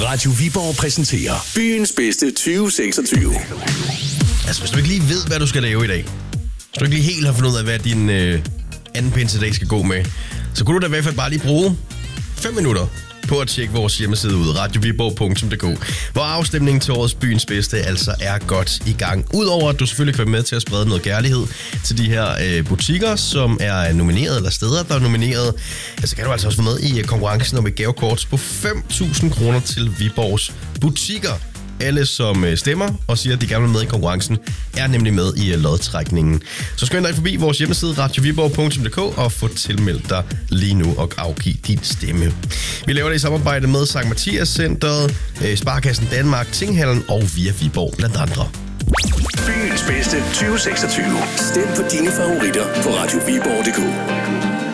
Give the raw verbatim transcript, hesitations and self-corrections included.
Radio Viborg præsenterer byens bedste tyve seksogtyve. Altså, hvis du ikke lige ved, hvad du skal lave i dag, hvis du ikke lige helt har fundet ud af, hvad din øh, anden pinsedag skal gå med, så kunne du da i hvert fald bare lige bruge fem minutter på at tjekke vores hjemmeside ud, radio viborg punktum d k, hvor afstemningen til årets byens bedste altså er godt i gang. Udover at du selvfølgelig kan være med til at sprede noget kærlighed til de her øh, butikker, som er nomineret, eller steder, der er nomineret, ja, så kan du altså også være med i konkurrencen om et gavekort på fem tusind kroner til Viborgs butikker. Alle, som stemmer og siger, at de gerne vil med i konkurrencen, er nemlig med i lodtrækningen. Så skynd dig forbi vores hjemmeside, radio viborg punktum d k, og få tilmeldt dig lige nu og afgive din stemme. Vi laver det i samarbejde med Sankt Mathias Centeret, Sparkassen Danmark, Tinghallen og Via Viborg blandt andre. Byens bedste tyve seksogtyve. Stem på dine favoritter på radio viborg punktum d k.